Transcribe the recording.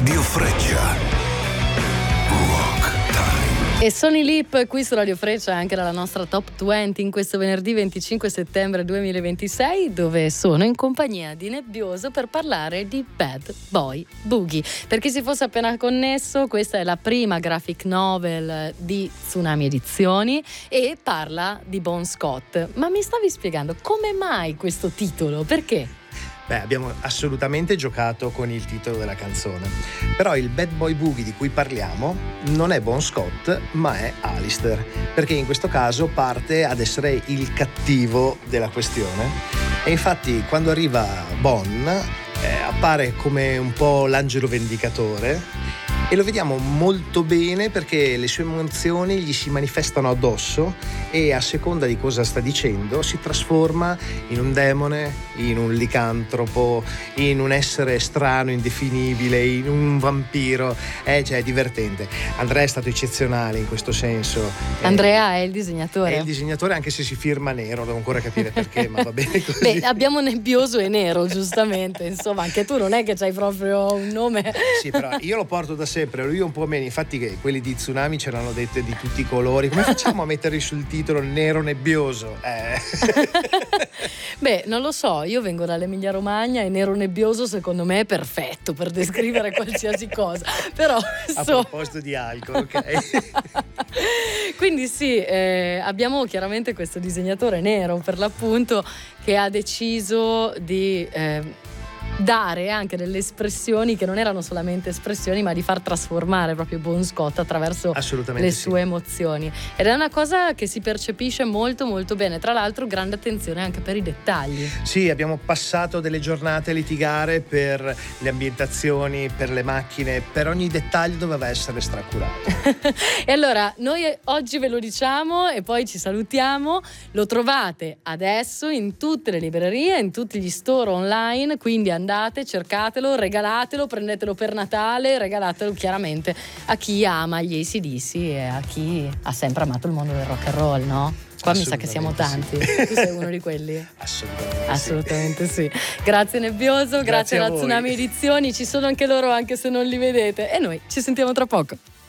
Radio Freccia. E Sony Lip qui su Radio Freccia, anche dalla nostra Top 20 in questo venerdì 25 settembre 2026, dove sono in compagnia di Nebbioso per parlare di Bad Boy Boogie. Per chi si fosse appena connesso, questa è la prima graphic novel di Tsunami Edizioni e parla di Bon Scott. Ma mi stavi spiegando come mai questo titolo? Perché? Beh, abbiamo assolutamente giocato con il titolo della canzone, però il Bad Boy Boogie di cui parliamo non è Bon Scott, ma è Alistair, perché in questo caso parte ad essere il cattivo della questione. E infatti quando arriva Bon appare come un po' l'angelo vendicatore, e lo vediamo molto bene perché le sue emozioni gli si manifestano addosso e a seconda di cosa sta dicendo si trasforma in un demone, in un licantropo, in un essere strano, indefinibile, in un vampiro. Cioè è divertente. Andrea è stato eccezionale in questo senso. Andrea è il disegnatore. È il disegnatore, anche se si firma nero, devo ancora capire perché, ma va bene così. Beh, abbiamo Nebbioso e Nero, giustamente, insomma, anche tu non è che c'hai proprio un nome. Sì, però io lo porto da sempre, lui un po' meno, infatti che quelli di Tsunami c'erano dette di tutti i colori. Come facciamo a mettere sul titolo Nero Nebbioso? Beh, non lo so, io vengo dall'Emilia Romagna e Nero Nebbioso secondo me è perfetto per descrivere qualsiasi cosa, però a proposito di alcol, ok. Quindi sì, abbiamo chiaramente questo disegnatore nero per l'appunto che ha deciso di dare anche delle espressioni che non erano solamente espressioni, ma di far trasformare proprio Bon Scott attraverso le sue emozioni, ed è una cosa che si percepisce molto molto bene. Tra l'altro grande attenzione anche per i dettagli. Sì, abbiamo passato delle giornate a litigare per le ambientazioni, per le macchine, per ogni dettaglio doveva essere stracurato. E allora noi oggi ve lo diciamo e poi ci salutiamo. Lo trovate adesso in tutte le librerie, in tutti gli store online, quindi andate, cercatelo, regalatelo, prendetelo per Natale, regalatelo chiaramente a chi ama gli AC/DC e a chi ha sempre amato il mondo del rock and roll, no? Qua mi sa che siamo tanti. Sì. Tu sei uno di quelli? Assolutamente sì. Grazie Nebbioso, grazie alla Tsunami Edizioni, ci sono anche loro anche se non li vedete, e noi ci sentiamo tra poco.